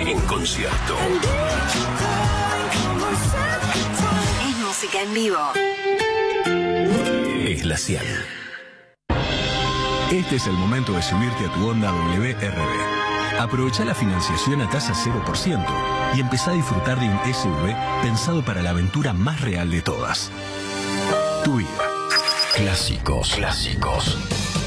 en concierto. Es música en vivo. Es Glacial. Este es el momento de subirte a tu Honda WRB. Aprovecha la financiación a tasa 0% y empezá a disfrutar de un SUV pensado para la aventura más real de todas. Tu vida. Clásicos.